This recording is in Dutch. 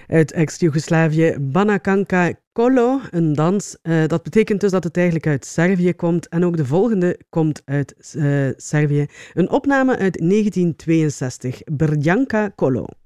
Uit ex-Joegoslavië, Banakanka Kolo, een dans. Dat betekent dus dat het eigenlijk uit Servië komt. En ook de volgende komt uit Servië. Een opname uit 1962, Brjanka Kolo.